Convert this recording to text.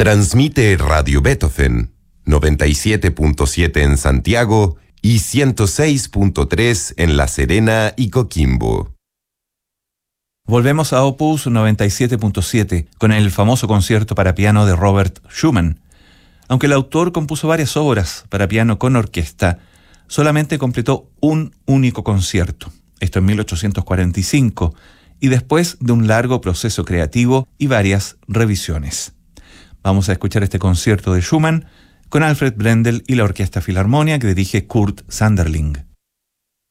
Transmite Radio Beethoven, 97.7 en Santiago y 106.3 en La Serena y Coquimbo. Volvemos a Opus 97.7 con el famoso concierto para piano de Robert Schumann. Aunque el autor compuso varias obras para piano con orquesta, solamente completó un único concierto, esto en 1845, y después de un largo proceso creativo y varias revisiones. Vamos a escuchar este concierto de Schumann con Alfred Brendel y la Orquesta Filarmonia que dirige Kurt Sanderling.